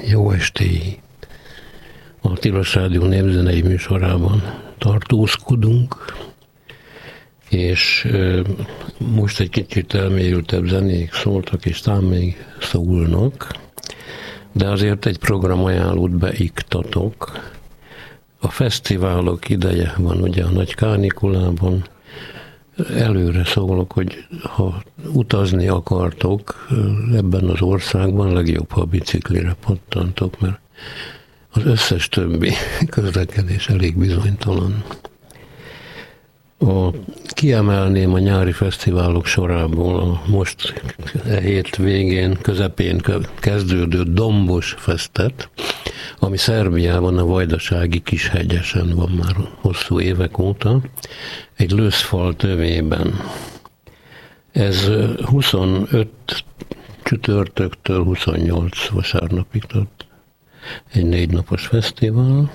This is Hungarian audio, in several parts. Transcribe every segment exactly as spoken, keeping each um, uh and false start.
Jó estéi! A Tilos Rádió népzenei műsorában tartózkodunk, és most egy kicsit elmélyültebb zenék szóltak, és talán még szólnak, de azért egy programajánlót beiktatok. A fesztiválok ideje van ugye a nagy kánikulában. Előre szólok, hogy ha utazni akartok ebben az országban, legjobb, ha a biciklire pattantok, mert az összes többi közlekedés elég bizonytalan. A, kiemelném a nyári fesztiválok sorából a most e hét végén, közepén kezdődő Dombos Festet, ami Szerbiában a Vajdasági Kishegyesen van már hosszú évek óta, egy lőszfal tövében. Ez huszonöt csütörtöktől huszonnyolc vasárnapig tart egy négy napos fesztivál,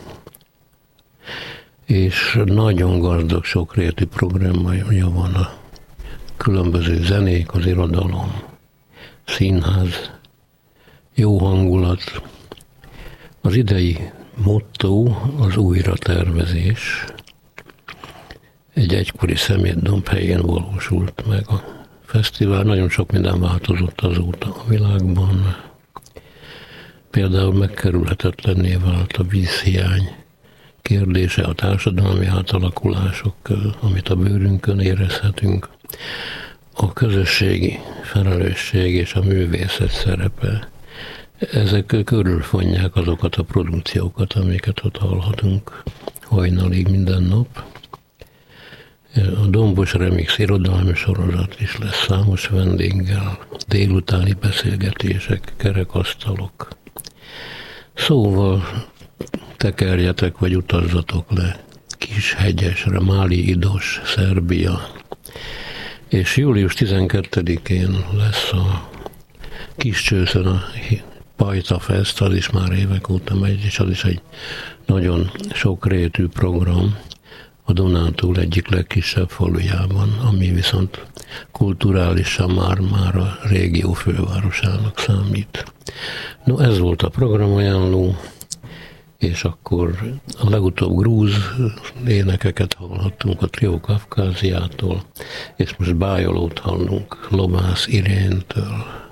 és nagyon gazdag, sokrétű programja van a különböző zenék, az irodalom, színház, jó hangulat. Az idei motto az újratervezés. Egy egykori szemétdomb helyén valósult meg a fesztivál. Nagyon sok minden változott azóta a világban. Például megkerülhetetlenné vált a vízhiány kérdése, a társadalmi átalakulások, amit a bőrünkön érezhetünk, a közösségi felelősség és a művészet szerepe. Ezek körülfonják azokat a produkciókat, amiket ott hallhatunk hajnalig minden nap. A Dombos Remix irodalmi sorozat is lesz számos vendéggel, délutáni beszélgetések, kerekasztalok. Szóval tekerjetek vagy utazzatok le Kishegyesre, Máli Idos, Szerbia. És július tizenkettedikén lesz a Kiscsőszön a Pajta Fest, az is már évek óta megy, és az is egy nagyon sokrétű program a Dunántúl egyik legkisebb falujában, ami viszont kulturálisan már, már a régió fővárosának számít. No, ez volt a programajánló, és akkor a legutóbb grúz énekeket hallhattunk a Trió Kafkáziától, és most bájolót hallunk Lovász Iréntől.